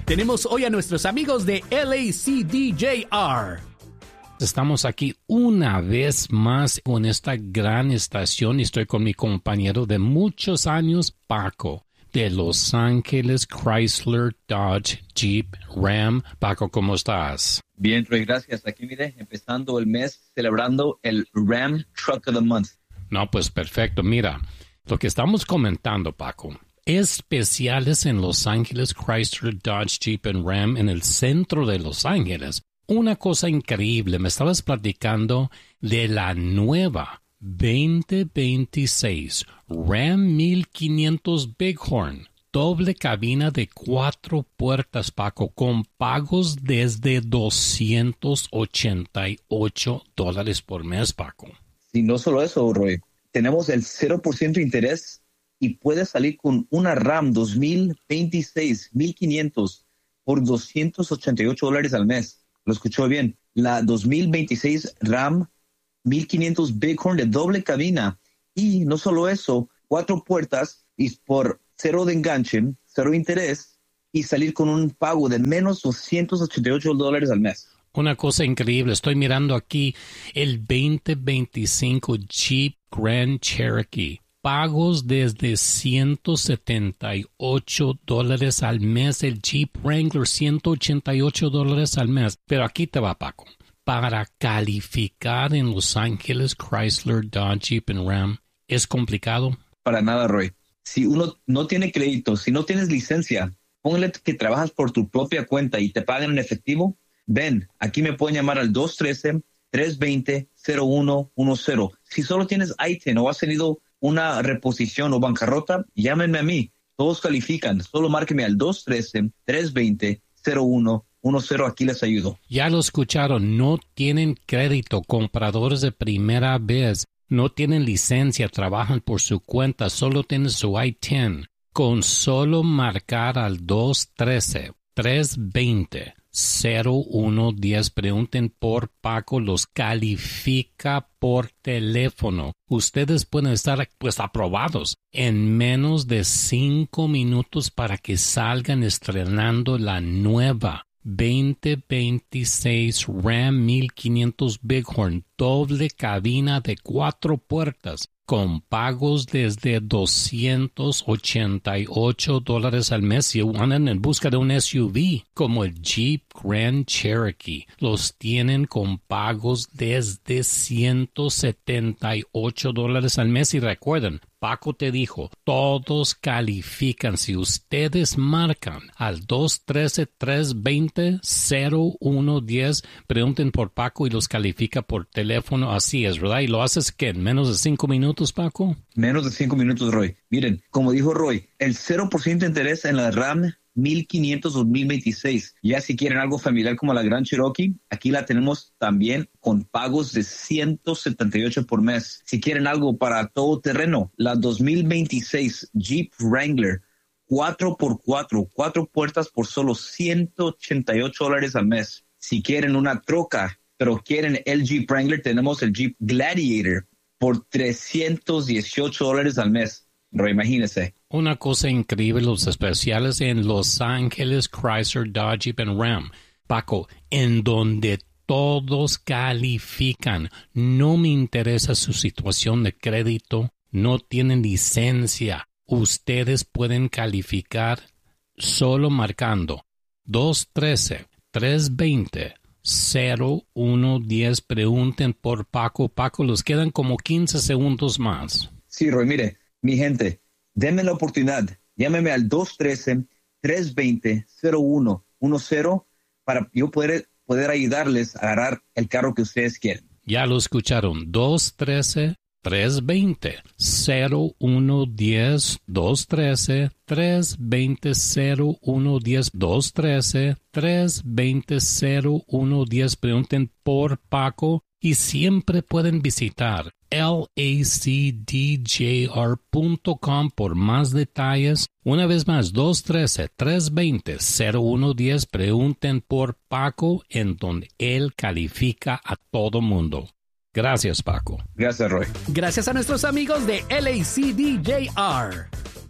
Tenemos hoy a nuestros amigos de LACDJR. Estamos aquí una vez más con esta gran estación y estoy con mi compañero de muchos años, Paco, de Los Ángeles Chrysler Dodge Jeep Ram. Paco, ¿cómo estás? Bien, Roy, gracias. Aquí, mire, empezando el mes celebrando el Ram Truck of the Month. No, pues perfecto. Mira, lo que estamos comentando, Paco, especiales en Los Ángeles Chrysler Dodge Jeep Ram en el centro de Los Ángeles. Una cosa increíble, me estabas platicando de la nueva 2026 Ram 1500 Bighorn, doble cabina de 4 puertas, Paco, con pagos desde $288 por mes, Paco. Y no solo eso, Roy, tenemos el 0% de interés y puedes salir con una Ram 2026 1500 por $288 al mes. Lo escuchó bien. La 2026 Ram 1500 Bighorn de doble cabina. Y no solo eso, 4 puertas y por 0 de enganche, 0 interés y salir con un pago de menos $288 al mes. Una cosa increíble. Estoy mirando aquí el 2025 Jeep Grand Cherokee. Pagos desde $178 al mes. El Jeep Wrangler, $188 al mes. Pero aquí te va, Paco. Para calificar en Los Ángeles Chrysler Dodge Jeep Ram, ¿es complicado? Para nada, Roy. Si uno no tiene crédito, si no tienes licencia, ponle que trabajas por tu propia cuenta y te pagan en efectivo. Ven, aquí me pueden llamar al 213-320-0110. Si solo tienes ITIN o has tenido una reposición o bancarrota, llámenme a mí. Todos califican. Solo márqueme al 213-320-0110. Aquí les ayudo. Ya lo escucharon. No tienen crédito. Compradores de primera vez. No tienen licencia. Trabajan por su cuenta. Solo tienen su ITIN. Con solo marcar al 213-320-0110. Pregunten por Paco, los califica por teléfono. Ustedes pueden estar aprobados en menos de 5 minutos para que salgan estrenando la nueva 2026 Ram 1500 Bighorn, doble cabina de 4 puertas, con pagos desde $288 al mes si andan en busca de un SUV como el Jeep Grand Cherokee. Los tienen con pagos desde $178 al mes y recuerden, Paco te dijo, todos califican. Si ustedes marcan al 213-320-0110, pregunten por Paco y los califica por teléfono. Así es, ¿verdad? Y lo haces, ¿qué? ¿En menos de 5 minutos, Paco? Menos de 5 minutos, Roy. Miren, como dijo Roy, el 0% de interés en la RAM 1500 2026. Ya si quieren algo familiar como la Grand Cherokee, aquí la tenemos también con pagos de $178 por mes. Si quieren algo para todo terreno, la 2026 Jeep Wrangler 4x4, 4 puertas por solo $188 al mes. Si quieren una troca, pero quieren el Jeep Wrangler, tenemos el Jeep Gladiator por $318 al mes. Pero imagínese. Una cosa increíble, los especiales en Los Ángeles Chrysler Dodge Jeep Ram. Paco, en donde todos califican. No me interesa su situación de crédito. No tienen licencia. Ustedes pueden calificar solo marcando 213-320-0110. Pregunten por Paco. Paco, los quedan como 15 segundos más. Sí, Roy, mire. Mi gente, denme la oportunidad. Llámeme al 213-320-0110 para yo poder ayudarles a agarrar el carro que ustedes quieren. Ya lo escucharon. 213-320-0110. 213-320-0110. 213-320-0110. Pregunten por Paco y siempre pueden visitar LACDJR.com por más detalles. Una vez más, 213-320-0110. Pregunten por Paco, en donde él califica a todo mundo. Gracias, Paco. Gracias, Roy. Gracias a nuestros amigos de LACDJR.